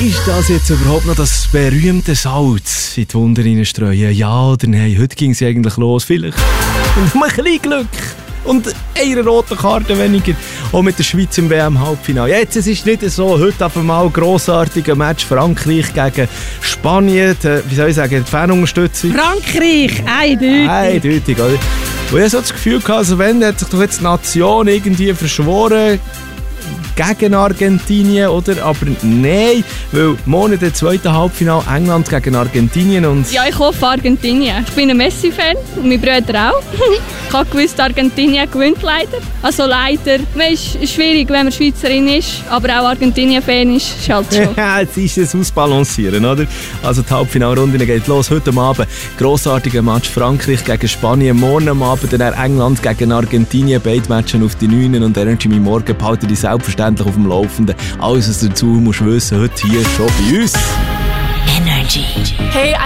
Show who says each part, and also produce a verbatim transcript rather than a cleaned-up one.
Speaker 1: Ist das jetzt überhaupt noch das berühmte Salz in die Wunder reinstreuen? Ja oder nein? Heute ging es eigentlich los. Vielleicht nur ein bisschen Glück. Und eine rote Karte weniger. Auch mit der Schweiz im W M-Halbfinale. Jetzt, es ist nicht so. Heute auf einmal ein grossartiger Match. Frankreich gegen Spanien. Die, wie soll ich sagen, die Fanunterstützung.
Speaker 2: Frankreich, eindeutig.
Speaker 1: Eindeutig, oder? Und ich hatte so das Gefühl, also wenn hat sich doch jetzt die Nation irgendwie verschworen gegen Argentinien, oder? Aber nein, weil morgen der zweite Halbfinale England gegen Argentinien und...
Speaker 3: Ja, ich hoffe Argentinien. Ich bin ein Messi-Fan und meine Brüder auch. Ich habe gewusst, Argentinien gewinnt leider. Also leider. Es ist schwierig, wenn man Schweizerin ist, aber auch Argentinien-Fan ist, ist halt schon.
Speaker 1: Ja, jetzt ist es ausbalancieren, oder? Also die Halbfinalrunde geht los heute Abend. Grossartiger Match Frankreich gegen Spanien. Morgen am Abend dann England gegen Argentinien. Beide Matchen auf die Neunen und Energy My Morgen behalten die selbstverständlich auf dem Laufenden. Alles, was du dazu musst wissen, heute hier schon bei uns.
Speaker 4: Energy.
Speaker 5: Hey,